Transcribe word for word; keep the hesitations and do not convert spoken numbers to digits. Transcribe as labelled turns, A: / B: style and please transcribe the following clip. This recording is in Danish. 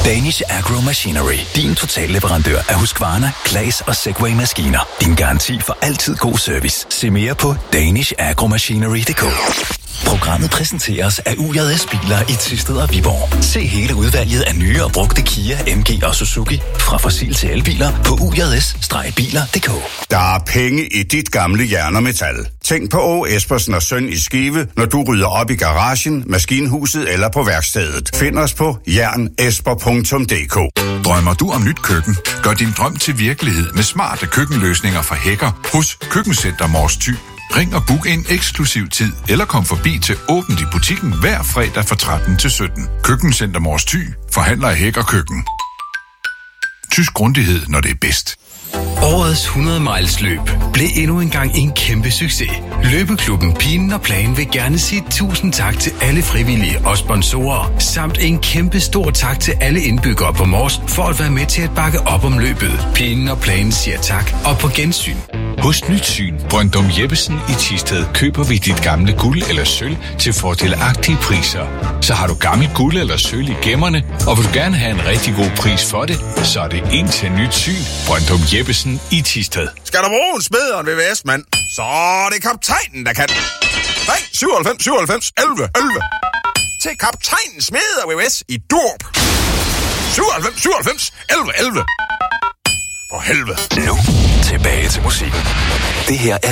A: Danish Agro Machinery. Din totalleverandør af Husqvarna, Claas og Segway-maskiner. Din garanti for altid god service. Se mere på danish agro machinery punktum d k. Programmet præsenteres af U J S Biler i Thisted og Viborg. Se hele udvalget af nye og brugte Kia, M G og Suzuki fra fossil til elbiler på u j s biler punktum d k.
B: Der er penge i dit gamle jern og metal. Tænk på Å Espersen og Søn i Skive, når du rydder op i garagen, maskinhuset eller på værkstedet. Find os på jern esper punktum d k.
C: Drømmer du om nyt køkken? Gør din drøm til virkelighed med smarte køkkenløsninger fra Hækker hos Køkkencenter Mors Thy. Ring og book en eksklusiv tid, eller kom forbi til åbent i butikken hver fredag fra tretten til sytten. Køkkencenter Mors Thy forhandler i Hækker Køkken. Tysk grundighed, når det er bedst.
D: Årets hundrede miles løb blev endnu engang en kæmpe succes. Løbeklubben Pinen og Plan vil gerne sige tusind tak til alle frivillige og sponsorer, samt en kæmpe stor tak til alle indbyggere på Mors for at være med til at bakke op om løbet. Pinen og Plan siger tak og på gensyn.
E: Hos Nyt Syn, Brøndum Jeppesen i Thisted, køber vi dit gamle guld eller sølv til fordelagtige priser. Så har du gammelt guld eller sølv i gemmerne, og vil du gerne have en rigtig god pris for det, så er det ind til Nyt Syn, Brøndum Jeppesen i Thisted.
F: Skal der bruge en smed og en V V S-mand, så er det kaptajnen, der kan. Ring syvoghalvfems syvoghalvfems elleve elleve til kaptajnen smed og V V S i Durp. syvoghalvfems syvoghalvfems elleve elleve. For helvede.
A: Nu tilbage til musikken. Det her er